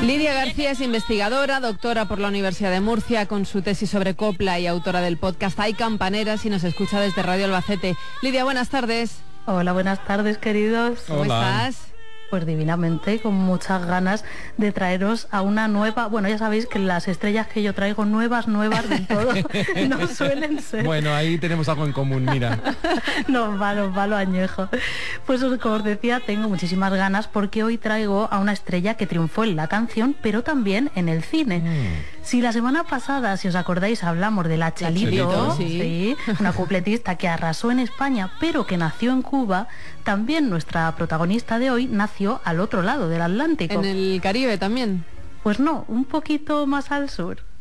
Lidia García es investigadora, doctora por la Universidad de Murcia con su tesis sobre copla y autora del podcast Hay Campaneras y nos escucha desde Radio Albacete. Lidia, buenas tardes. Hola, buenas tardes, queridos. ¿Cómo estás? Pues divinamente, con muchas ganas de traeros a una nueva... Bueno, ya sabéis que las estrellas que yo traigo nuevas del todo, no suelen ser. Bueno, ahí tenemos algo en común, mira. Nos va lo añejo. Pues como os decía, tengo muchísimas ganas porque hoy traigo a una estrella que triunfó en la canción, pero también en el cine. Si la semana pasada, si os acordáis, hablamos de la Chelito, sí, una cupletista que arrasó en España, pero que nació en Cuba, también nuestra protagonista de hoy nació al otro lado del Atlántico. ¿En el Caribe también? Pues no, un poquito más al sur.